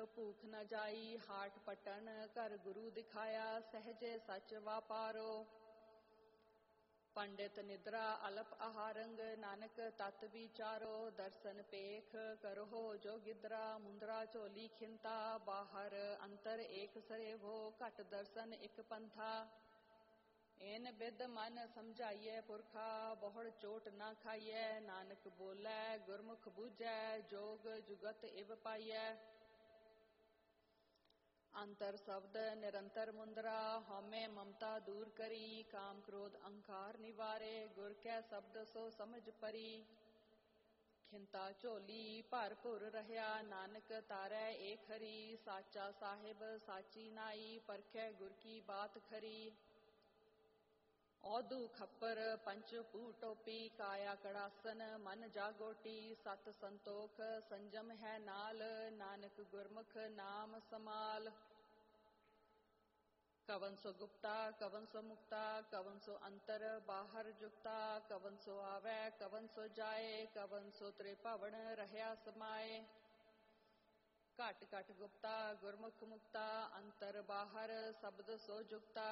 ਭੂਖ ਨ ਜਾਈ ਹਾਟ ਪਟਣ, ਘਰ ਗੁਰੂ ਦਿਖਾਇਆ ਸਹਿਜੇ ਸਚ ਵਾਪਾਰੋ। ਪੰਡਿਤ ਨਿਦਰਾ ਅਲਪ ਆਹਾਰੰਗ, ਨਾਨਕ ਤਤ ਵਿਚਾਰੋ। ਦਰਸ਼ਨ ਪੇਖ ਕਰੋ ਜੋ ਗਿਦਰਾ, ਮੁੰਦਰਾ ਝੋਲੀ ਖਿੰਤਾ। ਬਾਹਰ ਅੰਤਰ ਏਕ ਸਰੇਵੋ, ਘਟ ਦਰਸ਼ਨ ਇਕ ਪੰਥਾ। ਏਨ ਬਿਦ ਮਨ ਸਮਝਾਈਐ ਪੁਰਖਾ, ਬਹੁੜ ਚੋਟ ਨਾ ਖਾਈਐ। ਨਾਨਕ ਬੋਲੇ ਗੁਰਮੁਖ ਬੂਝੈ, ਜੋਗ ਜੁਗਤ ਇਵ ਪਾਈਐ। ਅੰਤਰ ਸ਼ਬਦ ਨਿਰੰਤਰ ਮੁੰਦਰਾ, ਹਉਮੈ ਮਮਤਾ ਦੂਰ ਕਰੀ। ਕਾਮ ਕ੍ਰੋਧ ਅਹੰਕਾਰ ਨਿਵਾਰੇ, ਗੁਰ ਕੈ ਸ਼ਬਦ ਸੋ ਸਮਝ ਪਰੀ। ਖਿੰਤਾ ਝੋਲੀ ਭਰਪੂਰ ਰਹਿਆ, ਨਾਨਕ ਤਾਰੈ ਏਕ ਹਰੀ। ਸਾਚਾ ਸਾਹਿਬ ਸਾਚੀ ਨਾਈ, ਪਰਖੈ ਗੁਰ ਕੀ ਬਾਤ ਖਰੀ। ਔਧੂ ਖੱਪਰ ਪੰਚ ਭੂ ਟੋਪੀ, ਕਾਇਆ ਕੜਾਸਨ ਮਨ ਜਾਗੋਟੀ। ਸਤ ਸੰਤੋਖ ਸੰਜਮ ਹੈ ਨਾਲ, ਨਾਨਕ ਗੁਰਮੁਖ ਨਾਮ ਸਮਾਲ। ਕਵਨ ਸੋ ਗੁਪਤਾ ਕਵਨ ਸੋ ਮੁਕਤਾ, ਕਵਨ ਸੋ ਅੰਤਰ ਬਾਹਰ ਜੁਗਤਾ। ਕਵਨ ਸੋ ਆਵੈ ਕਵਨ ਸੋ ਜਾਏ, ਕਵਨ ਸੋ ਤ੍ਰਿਭਵਨ ਰਹਿਆ ਸਮਾਏ। ਘਟ ਘਟ ਗੁਪਤਾ ਗੁਰਮੁਖ ਮੁਕਤਾ, ਅੰਤਰ ਬਾਹਰ ਸ਼ਬਦ ਸੋ ਜੁਗਤਾ।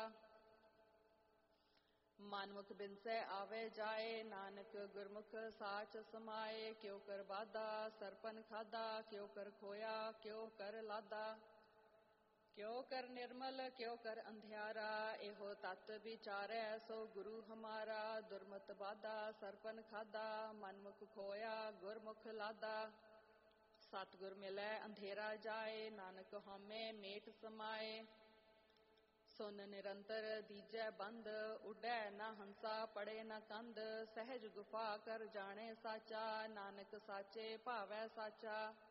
ਮਨਮੁਖ ਬਿਨਸੈ ਆਵੇ ਜਾਏ, ਨਾਨਕ ਗੁਰਮੁਖ ਸਾਚ ਸਮਾਏ। ਕਿਉ ਕਰ ਬਾਧਾ ਸਰਪਨ ਖਾਧਾ, ਕਿਉ ਕਰ ਖੋਇਆ ਕਿਉ ਕਰ ਲਾਧਾ। ਕਿਉ ਕਰ ਨਿਰਮਲ ਕਿਉ ਕਰ ਅੰਧਿਆਰਾ, ਇਹੋ ਤਤ ਵਿਚਾਰੈ ਸੋ ਗੁਰੂ ਹਮਾਰਾ। ਦੁਰਮਤ ਬਾਧਾ ਸਰਪਨ ਖਾਧਾ, ਮਨਮੁਖ ਖੋਇਆ ਗੁਰਮੁਖ ਲਾਧਾ। ਸਤਿਗੁਰ ਮਿਲੈ ਅੰਧੇਰਾ ਜਾਏ, ਨਾਨਕ ਹਉਮੈ ਮੇਟ ਸਮਾਏ। ਸੁਨ ਨਿਰੰਤਰ ਦੀਜੈ ਬੰਦ, ਉੱਡੈ ਨਾ ਹੰਸਾ ਪੜੇ ਨਾ ਕੰਧ। ਸਹਿਜ ਗੁਫਾ ਕਰ ਜਾਣੈ ਸਾਚਾ, ਨਾਨਕ ਸਾਚੇ ਭਾਵੈ ਸਾਚਾ।